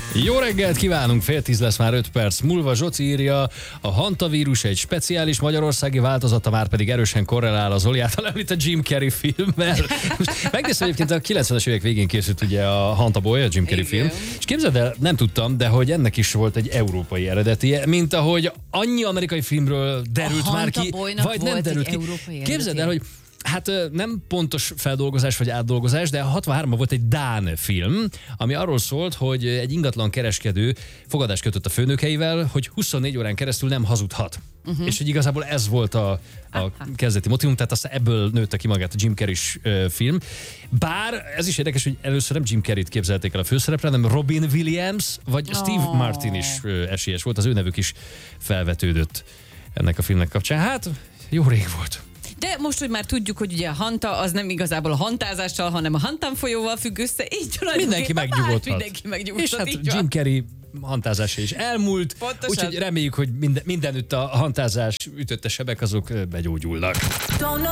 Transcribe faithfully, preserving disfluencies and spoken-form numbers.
Jó reggelt kívánunk, fél tíz lesz már öt perc múlva. Zsoci írja, a hantavírus egy speciális magyarországi változata, már pedig erősen korrelál az Zoli által említett Jim Carrey filmmel. Megnéztem egyébként, a kilencvenes évek végén készült ugye a Hantaboy, a Jim Carrey film, és képzeld el, nem tudtam, de hogy ennek is volt egy európai eredetie, mint ahogy annyi amerikai filmről derült a már ki, vagy nem derült ki. Képzeld el, hogy hát nem pontos feldolgozás vagy átdolgozás, de hatvanháromban volt egy dán film, ami arról szólt, hogy egy ingatlan kereskedő fogadást kötött a főnökeivel, hogy huszonnégy órán keresztül nem hazudhat. Uh-huh. És hogy igazából ez volt a, a kezdeti motivum, tehát aztán ebből nőtte ki magát a Jim Carrey-s uh, film. Bár ez is érdekes, hogy először nem Jim Carrey-t képzelték el a főszerepre, hanem Robin Williams vagy Steve oh. Martin is uh, esélyes volt, az ő nevük is felvetődött ennek a filmnek kapcsán. Hát jó rég volt. De most, hogy már tudjuk, hogy ugye a hanta az nem igazából a hantázással, hanem a Hantán folyóval függ össze, így mindenki megnyugodhat. Mindenki megnyugodhat. És hát Jim Carrey hantázása is elmúlt, úgyhogy reméljük, hogy minden, mindenütt a hantázás ütötte sebek azok begyógyulnak.